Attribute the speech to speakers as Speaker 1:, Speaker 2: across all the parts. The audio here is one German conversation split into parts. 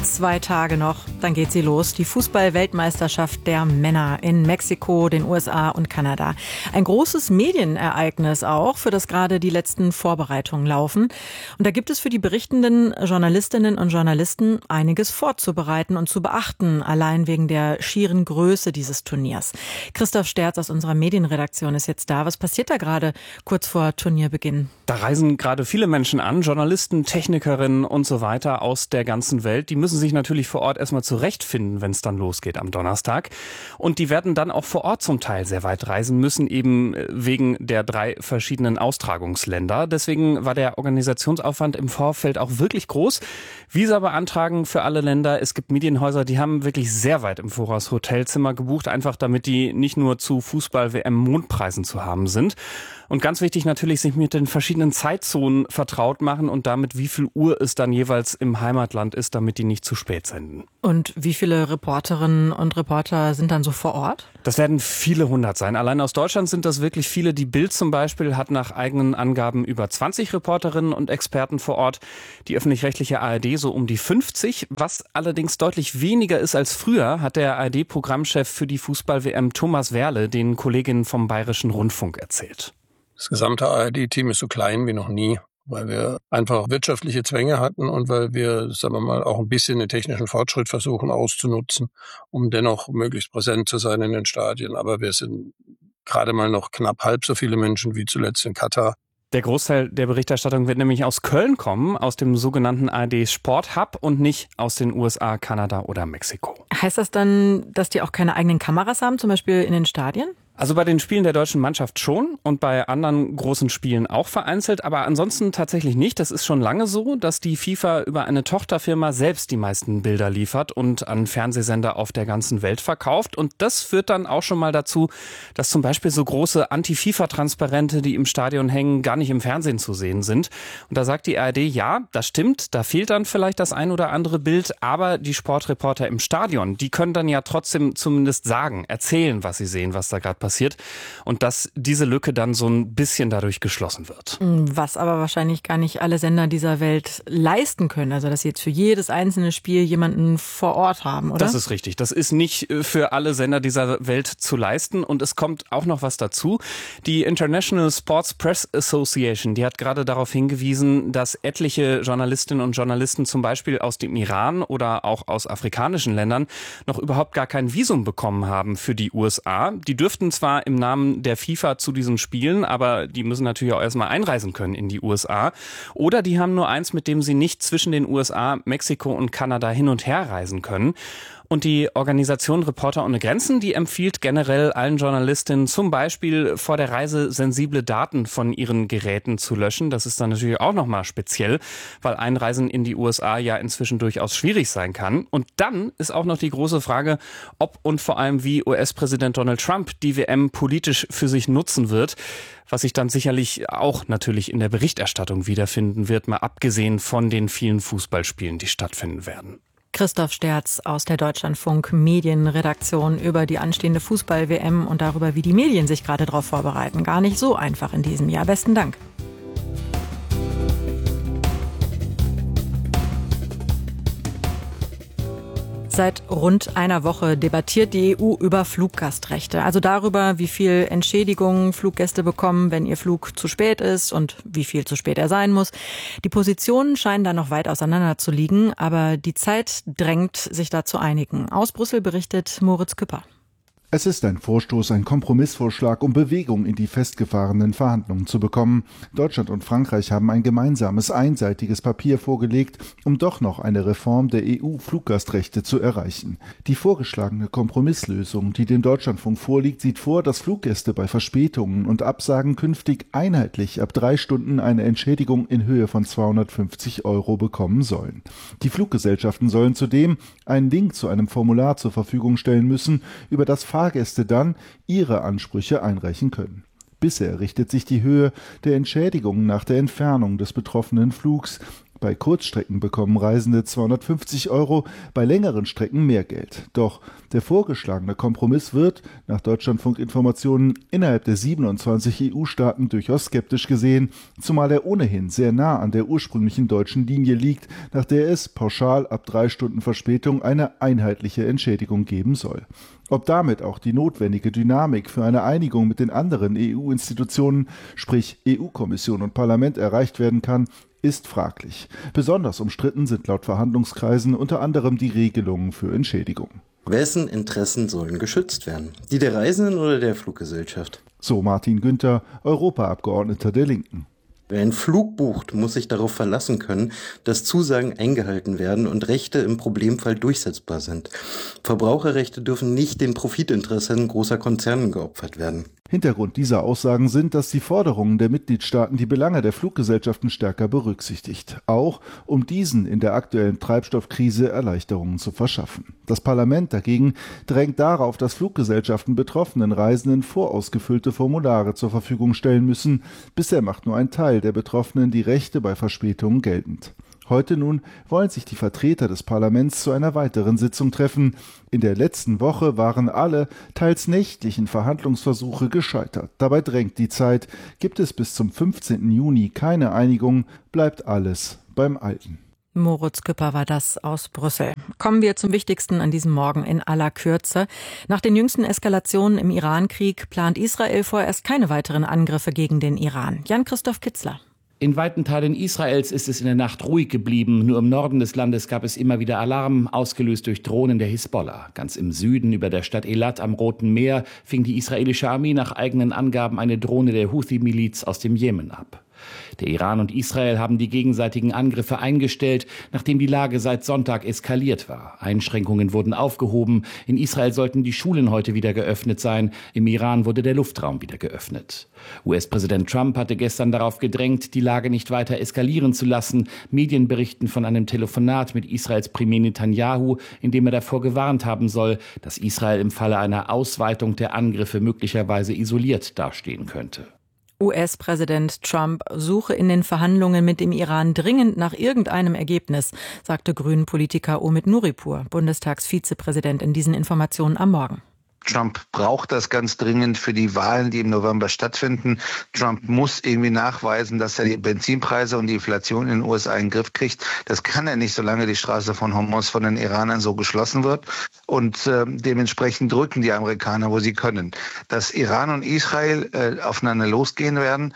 Speaker 1: 2 Tage noch, dann geht sie los. Die Fußball-Weltmeisterschaft der Männer in Mexiko, den USA und Kanada. Ein großes Medienereignis auch, für das gerade die letzten Vorbereitungen laufen. Und da gibt es für die berichtenden Journalistinnen und Journalisten einiges vorzubereiten und zu beachten, allein wegen der schieren Größe dieses Turniers. Christoph Sterz aus unserer Medienredaktion ist jetzt da. Was passiert da gerade kurz vor Turnierbeginn?
Speaker 2: Da reisen gerade viele Menschen an, Journalisten, Technikerinnen und so weiter aus der ganzen Welt. Die müssen sich natürlich vor Ort erstmal zurechtfinden, wenn es dann losgeht am Donnerstag. Und die werden dann auch vor Ort zum Teil sehr weit reisen müssen, eben wegen der 3 verschiedenen Austragungsländer. Deswegen war der Organisationsaufwand im Vorfeld auch wirklich groß. Visa beantragen für alle Länder. Es gibt Medienhäuser, die haben wirklich sehr weit im Voraus Hotelzimmer gebucht, einfach damit die nicht nur zu Fußball-WM-Mondpreisen zu haben sind. Und ganz wichtig natürlich, sich mit den verschiedenen Zeitzonen vertraut machen und damit, wie viel Uhr es dann jeweils im Heimatland ist, damit die nicht zu spät senden.
Speaker 1: Und wie viele Reporterinnen und Reporter sind dann so vor Ort?
Speaker 2: Das werden viele hundert sein. Allein aus Deutschland sind das wirklich viele. Die Bild zum Beispiel hat nach eigenen Angaben über 20 Reporterinnen und Experten vor Ort. Die öffentlich-rechtliche ARD so um die 50. Was allerdings deutlich weniger ist als früher, hat der ARD-Programmchef für die Fußball-WM Thomas Werle den Kolleginnen vom Bayerischen Rundfunk erzählt.
Speaker 3: Das gesamte ARD-Team ist so klein wie noch nie, weil wir einfach wirtschaftliche Zwänge hatten und weil wir, sagen wir mal, auch ein bisschen den technischen Fortschritt versuchen auszunutzen, um dennoch möglichst präsent zu sein in den Stadien. Aber wir sind gerade mal noch knapp halb so viele Menschen wie zuletzt in Katar.
Speaker 2: Der Großteil der Berichterstattung wird nämlich aus Köln kommen, aus dem sogenannten ARD Sport Hub und nicht aus den USA, Kanada oder Mexiko.
Speaker 1: Heißt das dann, dass die auch keine eigenen Kameras haben, zum Beispiel in den Stadien?
Speaker 2: Also bei den Spielen der deutschen Mannschaft schon und bei anderen großen Spielen auch vereinzelt, aber ansonsten tatsächlich nicht. Das ist schon lange so, dass die FIFA über eine Tochterfirma selbst die meisten Bilder liefert und an Fernsehsender auf der ganzen Welt verkauft. Und das führt dann auch schon mal dazu, dass zum Beispiel so große Anti-FIFA-Transparente, die im Stadion hängen, gar nicht im Fernsehen zu sehen sind. Und da sagt die ARD, ja, das stimmt, da fehlt dann vielleicht das ein oder andere Bild, aber die Sportreporter im Stadion, die können dann ja trotzdem zumindest sagen, erzählen, was sie sehen, was da gerade passiert. Und dass diese Lücke dann so ein bisschen dadurch geschlossen wird.
Speaker 1: Was aber wahrscheinlich gar nicht alle Sender dieser Welt leisten können. Also dass sie jetzt für jedes einzelne Spiel jemanden vor Ort haben, oder?
Speaker 2: Das ist richtig. Das ist nicht für alle Sender dieser Welt zu leisten. Und es kommt auch noch was dazu. Die International Sports Press Association, die hat gerade darauf hingewiesen, dass etliche Journalistinnen und Journalisten zum Beispiel aus dem Iran oder auch aus afrikanischen Ländern noch überhaupt gar kein Visum bekommen haben für die USA. Die dürften zwar im Namen der FIFA zu diesen Spielen, aber die müssen natürlich auch erstmal einreisen können in die USA. Oder die haben nur eins, mit dem sie nicht zwischen den USA, Mexiko und Kanada hin und her reisen können. Und die Organisation Reporter ohne Grenzen, die empfiehlt generell allen Journalistinnen zum Beispiel vor der Reise sensible Daten von ihren Geräten zu löschen. Das ist dann natürlich auch nochmal speziell, weil Einreisen in die USA ja inzwischen durchaus schwierig sein kann. Und dann ist auch noch die große Frage, ob und vor allem wie US-Präsident Donald Trump die WM politisch für sich nutzen wird, was sich dann sicherlich auch natürlich in der Berichterstattung wiederfinden wird, mal abgesehen von den vielen Fußballspielen, die stattfinden werden.
Speaker 1: Christoph Sterz aus der Deutschlandfunk Medienredaktion über die anstehende Fußball-WM und darüber, wie die Medien sich gerade darauf vorbereiten. Gar nicht so einfach in diesem Jahr. Besten Dank. Seit rund einer Woche debattiert die EU über Fluggastrechte, also darüber, wie viel Entschädigung Fluggäste bekommen, wenn ihr Flug zu spät ist und wie viel zu spät er sein muss. Die Positionen scheinen da noch weit auseinander zu liegen, aber die Zeit drängt, sich da zu einigen. Aus Brüssel berichtet Moritz Küpper.
Speaker 4: Es ist ein Vorstoß, ein Kompromissvorschlag, um Bewegung in die festgefahrenen Verhandlungen zu bekommen. Deutschland und Frankreich haben ein gemeinsames, einseitiges Papier vorgelegt, um doch noch eine Reform der EU-Fluggastrechte zu erreichen. Die vorgeschlagene Kompromisslösung, die dem Deutschlandfunk vorliegt, sieht vor, dass Fluggäste bei Verspätungen und Absagen künftig einheitlich ab 3 Stunden eine Entschädigung in Höhe von 250 € bekommen sollen. Die Fluggesellschaften sollen zudem einen Link zu einem Formular zur Verfügung stellen müssen, über das Fahrgäste dann ihre Ansprüche einreichen können. Bisher richtet sich die Höhe der Entschädigung nach der Entfernung des betroffenen Flugs. Bei Kurzstrecken bekommen Reisende 250 €, bei längeren Strecken mehr Geld. Doch der vorgeschlagene Kompromiss wird, nach Deutschlandfunk-Informationen, innerhalb der 27 EU-Staaten durchaus skeptisch gesehen, zumal er ohnehin sehr nah an der ursprünglichen deutschen Linie liegt, nach der es pauschal ab 3 Stunden Verspätung eine einheitliche Entschädigung geben soll. Ob damit auch die notwendige Dynamik für eine Einigung mit den anderen EU-Institutionen, sprich EU-Kommission und Parlament, erreicht werden kann, ist fraglich. Besonders umstritten sind laut Verhandlungskreisen unter anderem die Regelungen für Entschädigung.
Speaker 5: Wessen Interessen sollen geschützt werden? Die der Reisenden oder der Fluggesellschaft?
Speaker 4: So Martin Günther, Europaabgeordneter der Linken.
Speaker 5: Wer einen Flug bucht, muss sich darauf verlassen können, dass Zusagen eingehalten werden und Rechte im Problemfall durchsetzbar sind. Verbraucherrechte dürfen nicht den Profitinteressen großer Konzerne geopfert werden.
Speaker 4: Hintergrund dieser Aussagen sind, dass die Forderungen der Mitgliedstaaten die Belange der Fluggesellschaften stärker berücksichtigt, auch um diesen in der aktuellen Treibstoffkrise Erleichterungen zu verschaffen. Das Parlament dagegen drängt darauf, dass Fluggesellschaften betroffenen Reisenden vorausgefüllte Formulare zur Verfügung stellen müssen. Bisher macht nur ein Teil der Betroffenen die Rechte bei Verspätungen geltend. Heute nun wollen sich die Vertreter des Parlaments zu einer weiteren Sitzung treffen. In der letzten Woche waren alle, teils nächtlichen Verhandlungsversuche gescheitert. Dabei drängt die Zeit. Gibt es bis zum 15. Juni keine Einigung, bleibt alles beim Alten.
Speaker 1: Moritz Küpper war das aus Brüssel. Kommen wir zum Wichtigsten an diesem Morgen in aller Kürze. Nach den jüngsten Eskalationen im Iran-Krieg plant Israel vorerst keine weiteren Angriffe gegen den Iran. Jan-Christoph Kitzler.
Speaker 6: In weiten Teilen Israels ist es in der Nacht ruhig geblieben. Nur im Norden des Landes gab es immer wieder Alarm, ausgelöst durch Drohnen der Hisbollah. Ganz im Süden über der Stadt Elat am Roten Meer fing die israelische Armee nach eigenen Angaben eine Drohne der Houthi-Miliz aus dem Jemen ab. Der Iran und Israel haben die gegenseitigen Angriffe eingestellt, nachdem die Lage seit Sonntag eskaliert war. Einschränkungen wurden aufgehoben. In Israel sollten die Schulen heute wieder geöffnet sein. Im Iran wurde der Luftraum wieder geöffnet. US-Präsident Trump hatte gestern darauf gedrängt, die Lage nicht weiter eskalieren zu lassen. Medien berichten von einem Telefonat mit Israels Premier Netanyahu, in dem er davor gewarnt haben soll, dass Israel im Falle einer Ausweitung der Angriffe möglicherweise isoliert dastehen könnte.
Speaker 1: US-Präsident Trump suche in den Verhandlungen mit dem Iran dringend nach irgendeinem Ergebnis, sagte Grünen-Politiker Omid Nuripur, Bundestagsvizepräsident, in diesen Informationen am Morgen.
Speaker 7: Trump braucht das ganz dringend für die Wahlen, die im November stattfinden. Trump muss irgendwie nachweisen, dass er die Benzinpreise und die Inflation in den USA in den Griff kriegt. Das kann er nicht, solange die Straße von Hormuz von den Iranern so geschlossen wird. Und dementsprechend drücken die Amerikaner, wo sie können. Dass Iran und Israel aufeinander losgehen werden,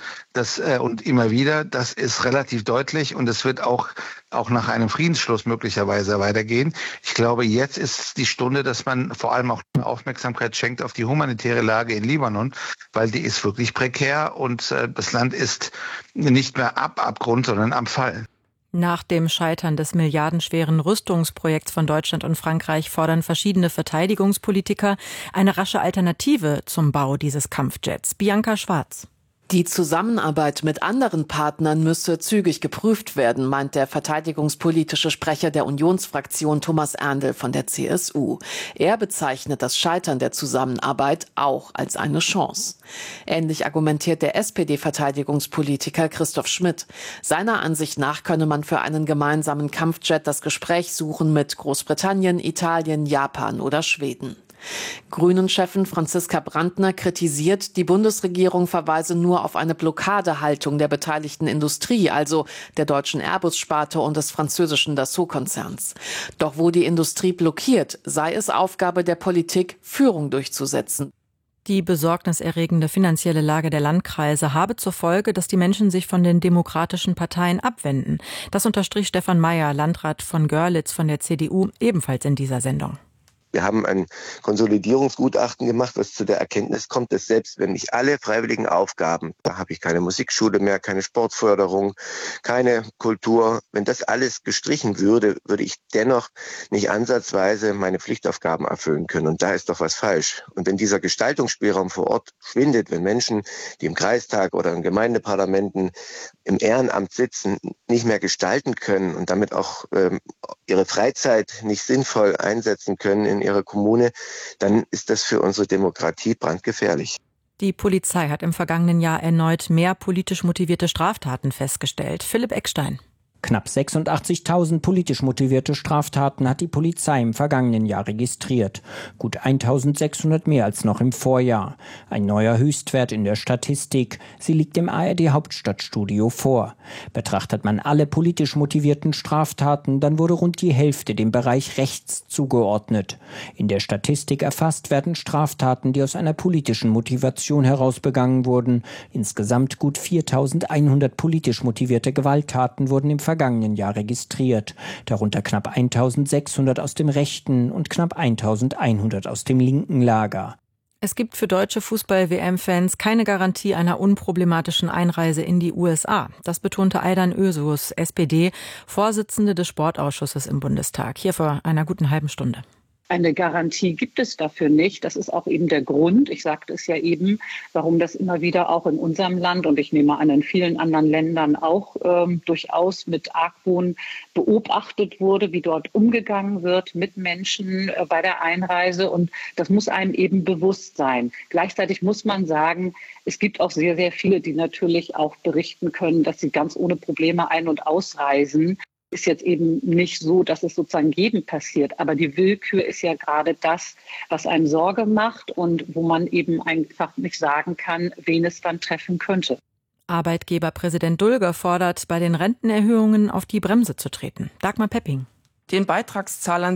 Speaker 7: und immer wieder, das ist relativ deutlich. Und es wird auch nach einem Friedensschluss möglicherweise weitergehen. Ich glaube, jetzt ist die Stunde, dass man vor allem auch Aufmerksamkeit schenkt auf die humanitäre Lage in Libanon, weil die ist wirklich prekär und das Land ist nicht mehr Abgrund, sondern am Fall.
Speaker 1: Nach dem Scheitern des milliardenschweren Rüstungsprojekts von Deutschland und Frankreich fordern verschiedene Verteidigungspolitiker eine rasche Alternative zum Bau dieses Kampfjets. Bianca Schwarz.
Speaker 8: Die Zusammenarbeit mit anderen Partnern müsse zügig geprüft werden, meint der verteidigungspolitische Sprecher der Unionsfraktion Thomas Erndl von der CSU. Er bezeichnet das Scheitern der Zusammenarbeit auch als eine Chance. Ähnlich argumentiert der SPD-Verteidigungspolitiker Christoph Schmidt. Seiner Ansicht nach könne man für einen gemeinsamen Kampfjet das Gespräch suchen mit Großbritannien, Italien, Japan oder Schweden. Grünen-Chefin Franziska Brandner kritisiert, die Bundesregierung verweise nur auf eine Blockadehaltung der beteiligten Industrie, also der deutschen Airbus-Sparte und des französischen Dassault-Konzerns. Doch wo die Industrie blockiert, sei es Aufgabe der Politik, Führung durchzusetzen.
Speaker 1: Die besorgniserregende finanzielle Lage der Landkreise habe zur Folge, dass die Menschen sich von den demokratischen Parteien abwenden. Das unterstrich Stefan Mayer, Landrat von Görlitz von der CDU, ebenfalls in dieser Sendung.
Speaker 9: Wir haben ein Konsolidierungsgutachten gemacht, was zu der Erkenntnis kommt, dass selbst wenn ich alle freiwilligen Aufgaben, da habe ich keine Musikschule mehr, keine Sportförderung, keine Kultur, wenn das alles gestrichen würde, würde ich dennoch nicht ansatzweise meine Pflichtaufgaben erfüllen können. Und da ist doch was falsch. Und wenn dieser Gestaltungsspielraum vor Ort schwindet, wenn Menschen, die im Kreistag oder in Gemeindeparlamenten im Ehrenamt sitzen, nicht mehr gestalten können und damit auch ihre Freizeit nicht sinnvoll einsetzen können in ihrer Kommune, dann ist das für unsere Demokratie brandgefährlich.
Speaker 1: Die Polizei hat im vergangenen Jahr erneut mehr politisch motivierte Straftaten festgestellt. Philipp Eckstein.
Speaker 10: Knapp 86.000 politisch motivierte Straftaten hat die Polizei im vergangenen Jahr registriert. Gut 1.600 mehr als noch im Vorjahr. Ein neuer Höchstwert in der Statistik. Sie liegt dem ARD-Hauptstadtstudio vor. Betrachtet man alle politisch motivierten Straftaten, dann wurde rund die Hälfte dem Bereich rechts zugeordnet. In der Statistik erfasst werden Straftaten, die aus einer politischen Motivation heraus begangen wurden. Insgesamt gut 4.100 politisch motivierte Gewalttaten wurden im vergangenen Jahr registriert, darunter knapp 1.600 aus dem rechten und knapp 1.100 aus dem linken Lager.
Speaker 1: Es gibt für deutsche Fußball-WM-Fans keine Garantie einer unproblematischen Einreise in die USA. Das betonte Aydan Özüz, SPD, Vorsitzende des Sportausschusses im Bundestag, hier vor einer guten halben Stunde.
Speaker 11: Eine Garantie gibt es dafür nicht. Das ist auch eben der Grund, ich sagte es ja eben, warum das immer wieder auch in unserem Land und ich nehme an in vielen anderen Ländern auch durchaus mit Argwohn beobachtet wurde, wie dort umgegangen wird mit Menschen bei der Einreise. Und das muss einem eben bewusst sein. Gleichzeitig muss man sagen, es gibt auch sehr, sehr viele, die natürlich auch berichten können, dass sie ganz ohne Probleme ein- und ausreisen. Ist jetzt eben nicht so, dass es sozusagen jedem passiert. Aber die Willkür ist ja gerade das, was einem Sorge macht und wo man eben einfach nicht sagen kann, wen es dann treffen könnte.
Speaker 1: Arbeitgeberpräsident Dulger fordert, bei den Rentenerhöhungen auf die Bremse zu treten. Dagmar Pepping.
Speaker 12: Den Beitragszahlern